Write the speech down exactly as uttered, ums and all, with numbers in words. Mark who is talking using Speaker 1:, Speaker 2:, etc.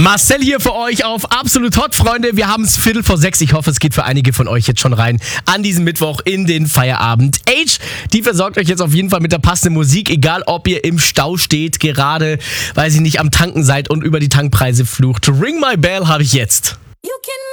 Speaker 1: Marcel hier für euch auf Absolut Hot, Freunde. Wir haben es Viertel vor sechs. Ich hoffe, es geht für einige von euch jetzt schon rein an diesem Mittwoch in den Feierabend. Age, die versorgt euch jetzt auf jeden Fall mit der passenden Musik, egal ob ihr im Stau steht, gerade, weiß ich nicht, am Tanken seid und über die Tankpreise flucht. Ring My Bell habe ich jetzt.